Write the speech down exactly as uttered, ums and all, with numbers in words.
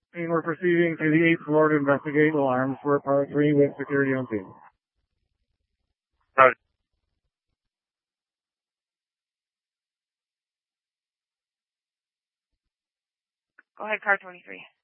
And we're proceeding to the eighth floor to investigate alarms for part three with security on scene. Roger. Go ahead, car twenty-three.